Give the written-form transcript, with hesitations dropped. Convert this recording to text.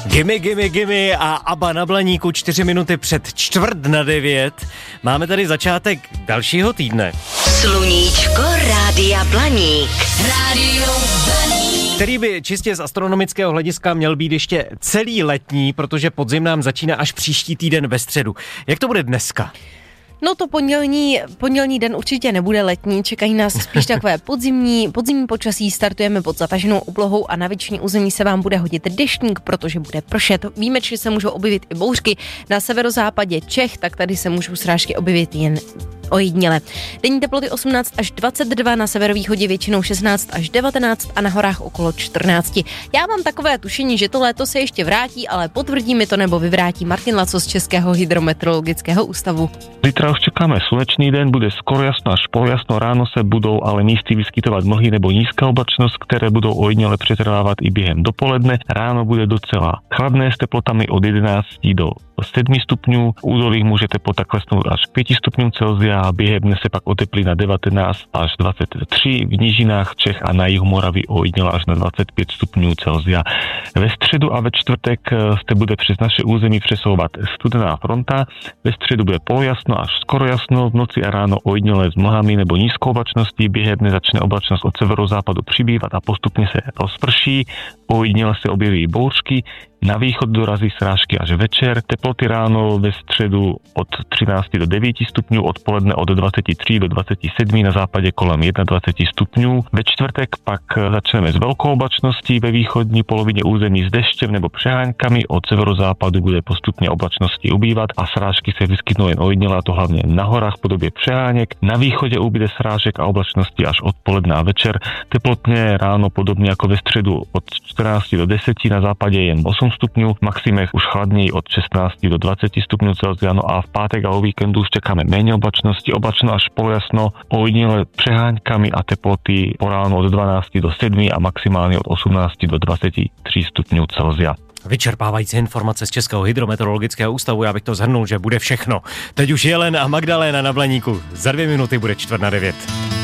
Gimme a ABBA na Blaníku 4 minuty před 8:45. Máme tady začátek dalšího týdne. Sluníčko Rádia Blaník. Rádio Blaník. Který by čistě z astronomického hlediska měl být ještě celý letní, protože podzim nám začíná až příští týden ve středu. Jak to bude dneska? No to pondělní den určitě nebude letní, čekají nás spíš takové podzimní počasí, startujeme pod zataženou oblohou a na většině území se vám bude hodit deštník, protože bude pršet. Výjimečně se můžou objevit i bouřky. Na severozápadě Čech, tak tady se můžou srážky objevit jen ojediněle. Denní teploty 18 až 22, na severovýchodě většinou 16 až 19 a na horách okolo 14. Já mám takové tušení, že to léto se ještě vrátí, ale potvrdí mi to nebo vyvrátí Martin Laco z Českého hydrometeorologického ústavu. Zítra už čekáme slunečný den, bude skoro jasno až poljasno, ráno se budou ale místy vyskytovat mlhy nebo nízká oblačnost, které budou ojediněle přetrvávat i během dopoledne. Ráno bude docela chladné s teplotami od 11 do 7 stupňů, v údolích může teplota klesnout až k 5 stupňům Celsia a během dne se pak oteplí na 19 až 23, v nížinách Čech a na jihu Moravy ojediněle až na 25 stupňů Celsia. Ve středu a ve čtvrtek se bude přes naše území přesouvat studená fronta, ve středu bude polojasno až skoro jasno, v noci a ráno ojediněle s mlhami nebo nízkou oblačností, během dne začne oblačnost od severozápadu přibývat a postupně se rozprší, ojediněle se objeví bouřky, na východ dorazí srážky až večer, teploty ráno ve středu od 13 do 9 stupňů, odpoledne od 23 do 27, na západě kolem 21 stupňů. Ve čtvrtek pak začneme s velkou oblačností ve východní polovině území s deštěm nebo přeháňkami, od severozápadu bude postupně oblačnosti ubývat a srážky se vyskytnou jen ojediněle, a to hlavně na horách v podobě přeháněk. Na východě ubyde srážek a oblačnosti až odpoledne a večer. Teplotně ráno podobně jako ve středu od 14 do 10, na západě jen 8 stupňů, v maximech už chladněji od 16 do 20 stupňů Celsia, no a v pátek a o víkendu už čekáme méně oblačnosti, oblačno až polojasno, ojediněle přeháňkami a teploty po ránu od 12 do 7 a maximálně od 18 do 23 stupňů Celsia. Vyčerpávající informace z Českého hydrometeorologického ústavu, já bych to shrnul, že bude všechno. Teď už Jelen a Magdaléna na Blaníku. Za 2 minuty bude 8:45.